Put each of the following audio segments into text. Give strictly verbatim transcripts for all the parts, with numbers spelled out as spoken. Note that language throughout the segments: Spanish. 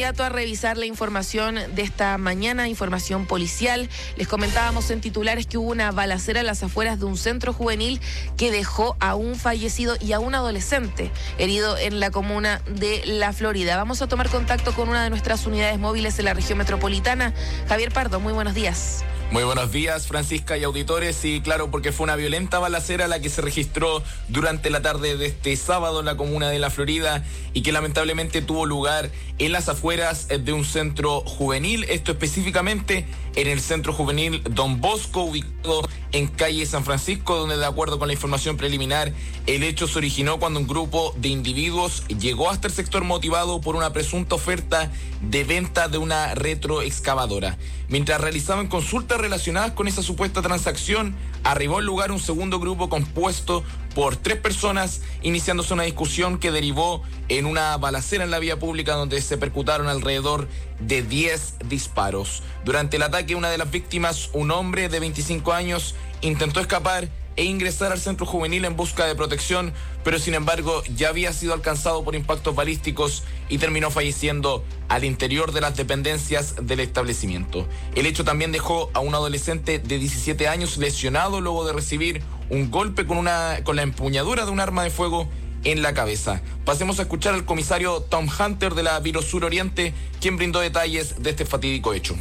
inmediato a revisar la información de esta mañana, información policial. Les comentábamos en titulares que hubo una balacera a las afueras de un centro juvenil que dejó a un fallecido y a un adolescente herido en la comuna de La Florida. Vamos a tomar contacto con una de nuestras unidades móviles en la región metropolitana. Javier Pardo, muy buenos días. Muy buenos días, Francisca y auditores. Y claro, porque fue una violenta balacera la que se registró durante la tarde de este sábado en la comuna de La Florida y que lamentablemente tuvo lugar en las afueras de un centro juvenil, esto específicamente en el centro juvenil Don Bosco, ubicado en calle San Francisco, donde de acuerdo con la información preliminar, el hecho se originó cuando un grupo de individuos llegó hasta el sector motivado por una presunta oferta de venta de una retroexcavadora. Mientras realizaban consultas relacionadas con esa supuesta transacción, arribó al lugar un segundo grupo compuesto por tres personas, iniciándose una discusión que derivó en una balacera en la vía pública donde se percutaron alrededor de diez disparos. Durante el ataque, una de las víctimas, un hombre de veinticinco años, intentó escapar e ingresar al centro juvenil en busca de protección, pero sin embargo ya había sido alcanzado por impactos balísticos y terminó falleciendo al interior de las dependencias del establecimiento. El hecho también dejó a un adolescente de diecisiete años lesionado luego de recibir un golpe con, una, con la empuñadura de un arma de fuego en la cabeza. Pasemos a escuchar al comisario Tom Hunter de la Biro Sur Oriente, quien brindó detalles de este fatídico hecho.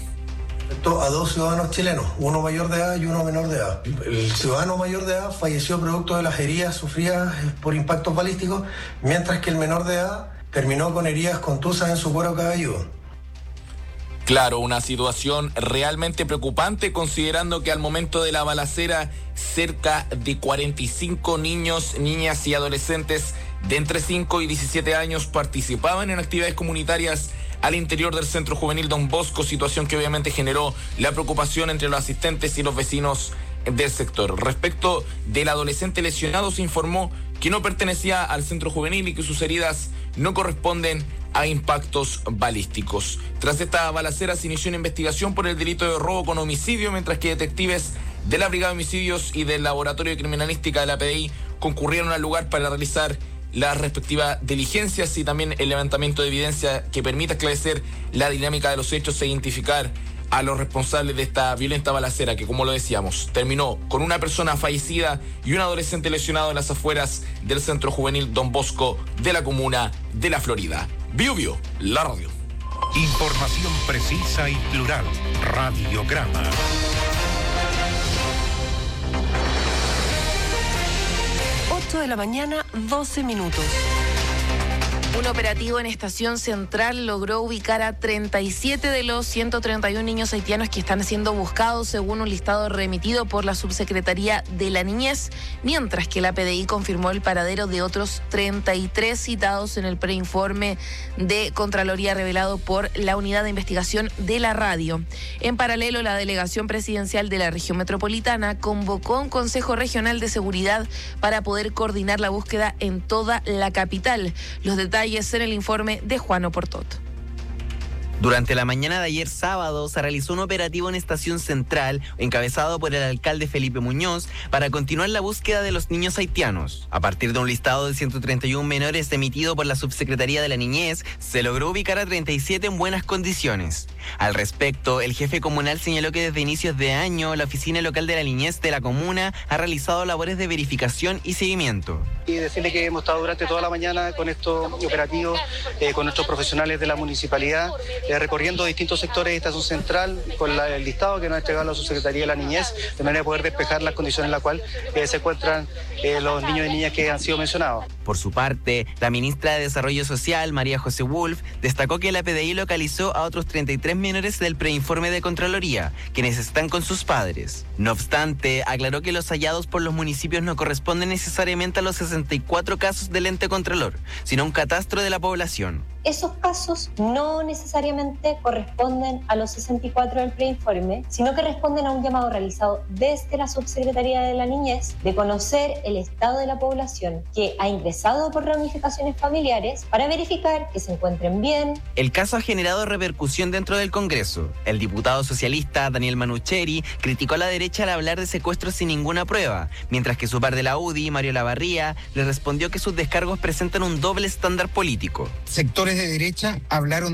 A dos ciudadanos chilenos, uno mayor de edad y uno menor de edad. El ciudadano mayor de edad falleció producto de las heridas sufridas por impactos balísticos, mientras que el menor de edad terminó con heridas contusas en su cuero cabelludo. Claro, una situación realmente preocupante, considerando que al momento de la balacera cerca de cuarenta y cinco niños, niñas y adolescentes de entre cinco y diecisiete años participaban en actividades comunitarias al interior del centro juvenil Don Bosco, situación que obviamente generó la preocupación entre los asistentes y los vecinos del sector. Respecto del adolescente lesionado, se informó que no pertenecía al centro juvenil y que sus heridas no corresponden a impactos balísticos. Tras esta balacera se inició una investigación por el delito de robo con homicidio, mientras que detectives de la Brigada de Homicidios y del Laboratorio de Criminalística de la P D I concurrieron al lugar para realizar las respectivas diligencias y también el levantamiento de evidencia que permita esclarecer la dinámica de los hechos e identificar a los responsables de esta violenta balacera que, como lo decíamos, terminó con una persona fallecida y un adolescente lesionado en las afueras del centro juvenil Don Bosco de la comuna de La Florida. Bio Bio, la radio. Información precisa y plural. Radiograma. ocho de la mañana, doce minutos. Un operativo en Estación Central logró ubicar a treinta y siete de los ciento treinta y uno niños haitianos que están siendo buscados según un listado remitido por la Subsecretaría de la Niñez, mientras que la P D I confirmó el paradero de otros treinta y tres citados en el preinforme de Contraloría revelado por la Unidad de Investigación de la Radio. En paralelo, la Delegación Presidencial de la Región Metropolitana convocó un Consejo Regional de Seguridad para poder coordinar la búsqueda en toda la capital. Los detalles en el informe de Juan Oportot. Durante la mañana de ayer sábado se realizó un operativo en Estación Central, encabezado por el alcalde Felipe Muñoz, para continuar la búsqueda de los niños haitianos. A partir de un listado de ciento treinta y uno menores emitido por la Subsecretaría de la Niñez, se logró ubicar a treinta y siete en buenas condiciones. Al respecto, el jefe comunal señaló que desde inicios de año, la Oficina Local de la Niñez de la comuna ha realizado labores de verificación y seguimiento. Y decirle que hemos estado durante toda la mañana con estos operativos, eh, con nuestros profesionales de la municipalidad, eh, recorriendo distintos sectores de Estación Central con la, el listado que nos ha entregado la Subsecretaría de la Niñez, de manera de poder despejar las condiciones en las cuales eh, se encuentran eh, los niños y niñas que han sido mencionados. Por su parte, la ministra de Desarrollo Social, María José Wolf, destacó que la P D I localizó a otros treinta y tres menores del preinforme de Contraloría, quienes están con sus padres. No obstante, aclaró que los hallados por los municipios no corresponden necesariamente a los sesenta y cuatro casos del ente Contralor, sino a un catastro de la población. Esos casos no necesariamente corresponden a los sesenta y cuatro del preinforme, sino que responden a un llamado realizado desde la Subsecretaría de la Niñez de conocer el estado de la población que ha ingresado por ramificaciones familiares para verificar que se encuentren bien. El caso ha generado repercusión dentro del Congreso. El diputado socialista Daniel Manucheri criticó a la derecha al hablar de secuestros sin ninguna prueba, mientras que su par de la U D I, Mario Lavarría, le respondió que sus descargos presentan un doble estándar político. Sectores de derecha hablaron